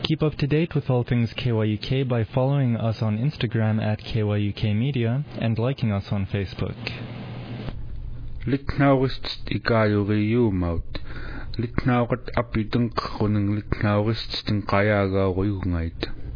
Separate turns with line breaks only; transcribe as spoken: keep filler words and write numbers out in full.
Keep up to date with all things K Y U K by following us on Instagram at K Y U K Media and liking us on Facebook.
Litnaurist ikayuriyumaut. Litnaurat apiteng khuneng litnaurist tinqayagauriyungait.